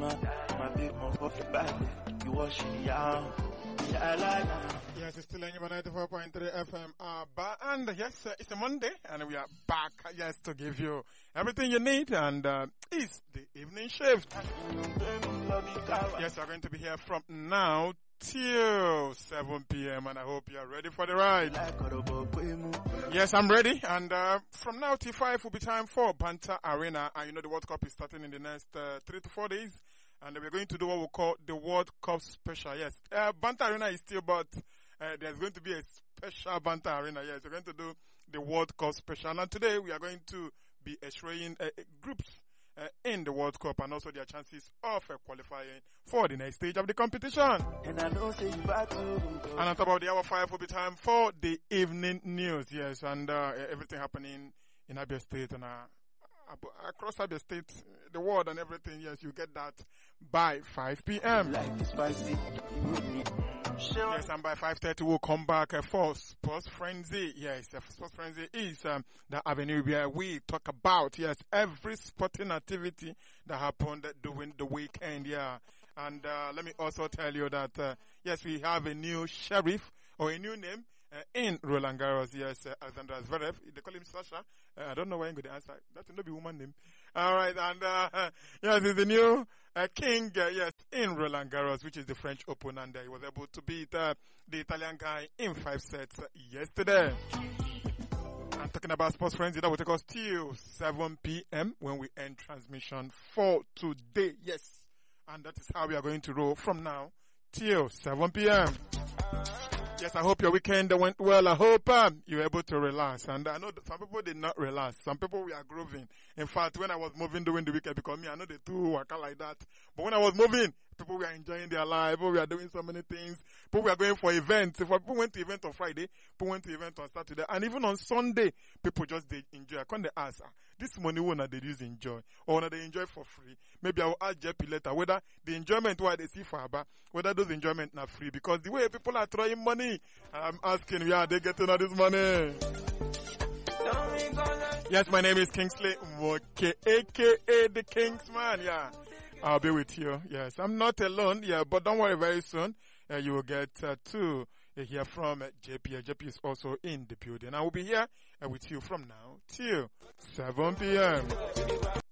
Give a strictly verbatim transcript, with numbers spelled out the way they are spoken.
My big mom coffee bag, you wash it out. Yes, it's still in ninety-four point three F M. Uh, but, and yes, uh, it's a Monday, and we are back, yes, to give you everything you need, and uh, it's the evening shift. Yes, we're going to be here from now till seven p.m. and I hope you are ready for the ride. Yes, I'm ready, and uh, from now till five will be time for Banter Arena, and you know the World Cup is starting in the next uh, three to four days. And we're going to do what we call the World Cup special. Yes, uh, Banter Arena is still, but uh, there's going to be a special Banter Arena. Yes, we're going to do the World Cup special. And today we are going to be showing uh, groups uh, in the World Cup and also their chances of uh, qualifying for the next stage of the competition. And I know say you back to and on top of the hour five will be time for the evening news. Yes, and uh, everything happening in Abia State and uh, across Abia State, the world and everything, yes, you get that by five p.m. Like spicy. Yes, and by five thirty we'll come back uh, for Sports Frenzy. Yes, uh, Sports Frenzy is um, the avenue where we talk about, yes, every sporting activity that happened during the weekend, yeah. And uh, let me also tell you that, uh, yes, we have a new sheriff or a new name. Uh, in Roland Garros, yes, uh, Alexander Zverev. They call him Sasha. Uh, I don't know why I'm going to answer. That's not be woman name. All right, and uh, yes, he's the new uh, king. Uh, yes, in Roland Garros, which is the French Open, and uh, he was able to beat uh, the Italian guy in five sets uh, yesterday. I'm talking about Sports Frenzy. That will take us till seven p.m. when we end transmission for today. Yes, and that is how we are going to roll from now till seven p.m. Yes, I hope your weekend went well. I hope um, you were able to relax. And I know that some people did not relax. Some people were grooving. In fact, when I was moving during the weekend, because me, I know they do work out like that. But when I was moving, people were enjoying their life. People were doing so many things. People were going for events. If people went to event on Friday, people went to event on Saturday. And even on Sunday, people just did enjoy. I can't ask, ah, this money one they use enjoy. Or one they enjoy for free. Maybe I will ask J P later whether the enjoyment why they see for Abba, whether those enjoyment not free. Because the way people are throwing money, I'm asking, where are they getting all this money? Yes, my name is Kingsley Moke, aka the Kingsman, yeah. I'll be with you. Yes, I'm not alone, yeah, but don't worry, very soon, uh, you will get uh, to uh, hear from uh, J P. Uh, J P is also in the building. I will be here uh, with you from now till seven p.m.